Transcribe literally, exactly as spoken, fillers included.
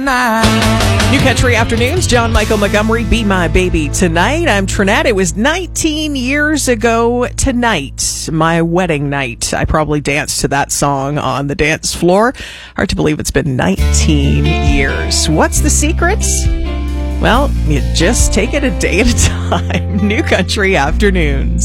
New Country Afternoons, John Michael Montgomery, Be My Baby Tonight. I'm Trinette. It was nineteen years ago tonight, my wedding night. I probably danced to that song on the dance floor. Hard to believe it's been nineteen years. What's the secret? Well, you just take it a day at a time. New Country Afternoons.